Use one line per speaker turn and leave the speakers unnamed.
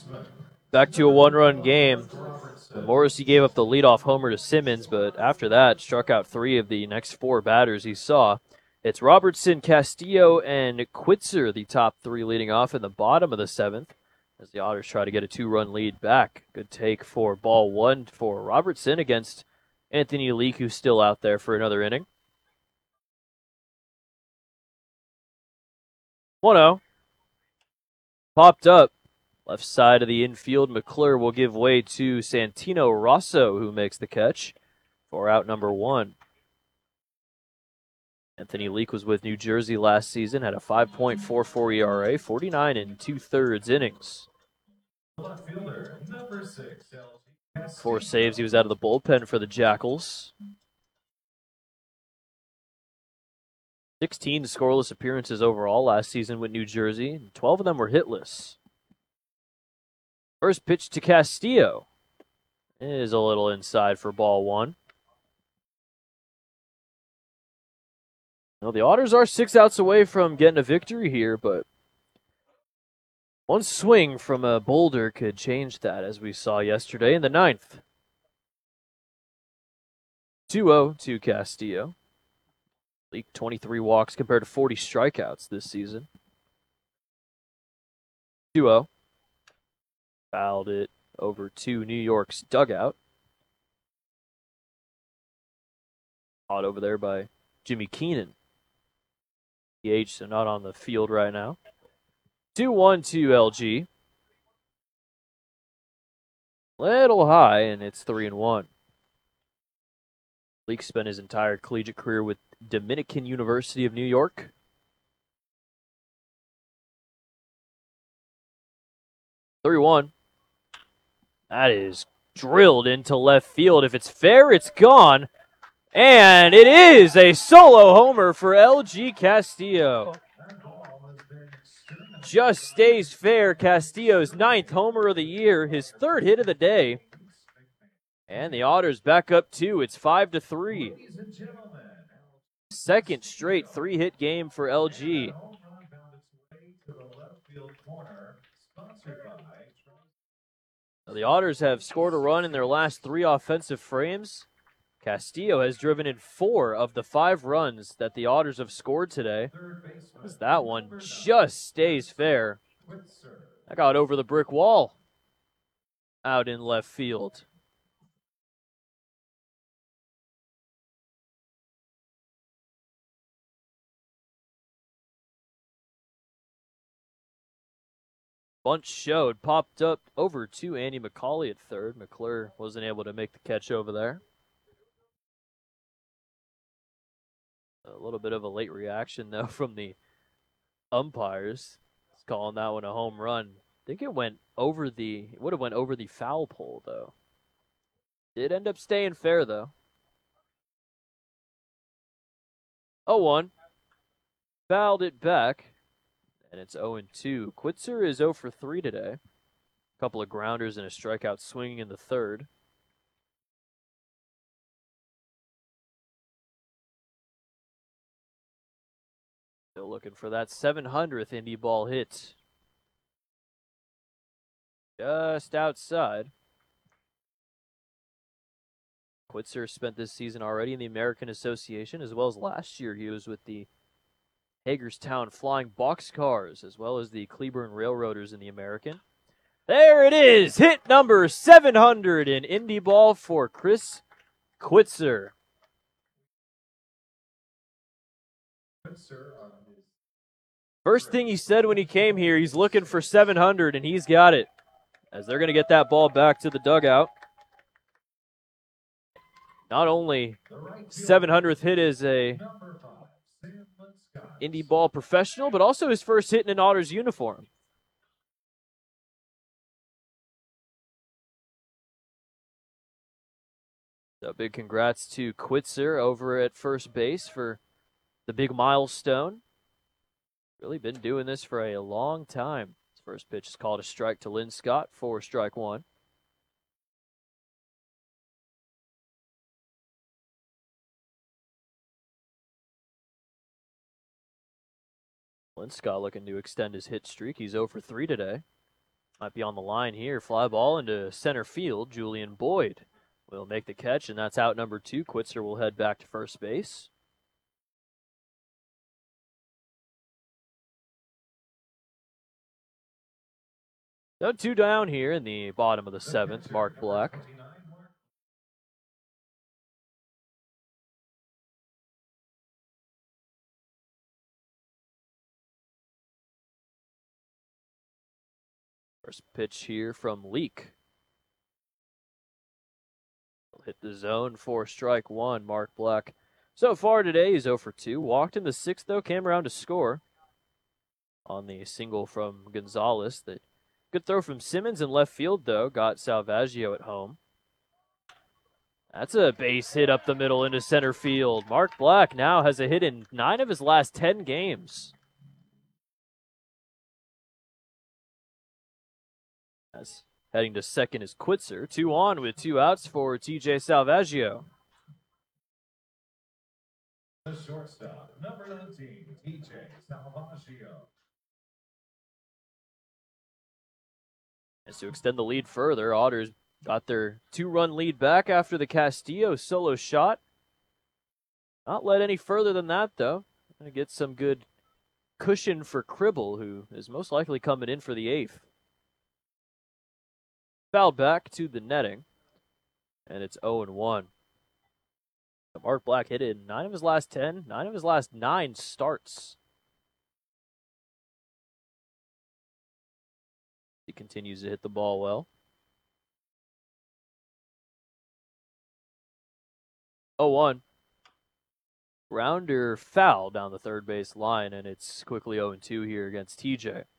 Back to a one-run game. Morrissey gave up the leadoff homer to Simmons, but after that, struck out 3 of the next 4 batters he saw. It's Robertson, Castillo, and Quitzer, the top 3 leading off in the bottom of the 7th, as the Otters try to get a 2-run lead back. Good take for ball 1 for Robertson against Anthony Leake, who's still out there for another inning. 1-0. Popped up. Left side of the infield, McClure will give way to Santino Rosso, who makes the catch for out number 1. Anthony Leake was with New Jersey last season, had a 5.44 ERA, 49 2/3 innings. 4 saves. He was out of the bullpen for the Jackals. 16 scoreless appearances overall last season with New Jersey, and 12 of them were hitless. First pitch to Castillo is a little inside for ball 1. Well, the Otters are 6 outs away from getting a victory here, but one swing from a boulder could change that, as we saw yesterday in the 9th. 2-0 to Castillo. Leaked 23 walks compared to 40 strikeouts this season. 2-0. Fouled it over to New York's dugout. Caught over there by Jimmy Keenan. DH, so not on the field right now. 2-1 to LG. Little high, and it's 3-1. Leake spent his entire collegiate career with Dominican University of New York. (3-1). That is drilled into left field. If it's fair, it's gone. And it is a solo homer for LG Castillo. Just stays fair. Castillo's 9th homer of the year, his 3rd hit of the day. And the Otters back up 2. It's 5-3. Second straight 3-hit game for LG. Now, the Otters have scored a run in their last 3 offensive frames. Castillo has driven in 4 of the 5 runs that the Otters have scored today. That one just stays fair. That got over the brick wall out in left field. Bunch showed, popped up over to Andy McCauley at third. McClure wasn't able to make the catch over there. A little bit of a late reaction, though, from the umpires. It's calling that one a home run. I think it would have went over the foul pole, though. Did end up staying fair, though. 0-1. Fouled it back. And it's 0-2. Quitzer is 0 for 3 today. A couple of grounders and a strikeout swinging in the 3rd. Still looking for that 700th Indy ball hit. Just outside. Quitzer spent this season already in the American Association, as well as last year he was with the Hagerstown Flying Boxcars, as well as the Cleburne Railroaders in the American. There it is! Hit number 700 in Indy ball for Chris Quitzer. First thing he said when he came here, he's looking for 700, and he's got it. As they're going to get that ball back to the dugout. Not only 700th hit as a Indy ball professional, but also his first hit in an Otters uniform. So big congrats to Quitzer over at first base for the big milestone. Really been doing this for a long time. His first pitch is called a strike to Lynn Scott for strike 1. Lynn Scott looking to extend his hit streak. He's 0 for 3 today. Might be on the line here. Fly ball into center field. Julian Boyd will make the catch, and that's out number 2. Quitzer will head back to first base. So 2 down here in the bottom of the 7th. Mark Black. First pitch here from Leake. He'll hit the zone for strike 1, Mark Black. So far today, he's 0 for 2. Walked in the 6th, though, came around to score on the single from Gonzalez. The good throw from Simmons in left field, though, got Salvaggio at home. That's a base hit up the middle into center field. Mark Black now has a hit in 9 of his last 10 games. As heading to second is Quitzer. 2 on with 2 outs for TJ Salvaggio.
The shortstop, number 19, TJ Salvaggio.
As to extend the lead further, Otters got their 2-run lead back after the Castillo solo shot. Not led any further than that, though. Gonna get some good cushion for Cribble, who is most likely coming in for the 8th. Fouled back to the netting, and it's 0-1. Mark Black hit it in 9 of his last 10, 9 of his last 9 starts. He continues to hit the ball well. 0-1. Grounder foul down the third base line, and it's quickly 0-2 here against TJ.